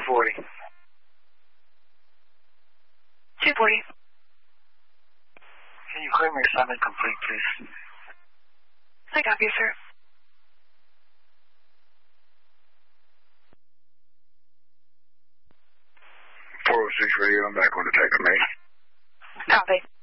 240. 240. Can you claim your assignment complete, please? I copy, sir. 406 radio, I'm back on attack command. Copy.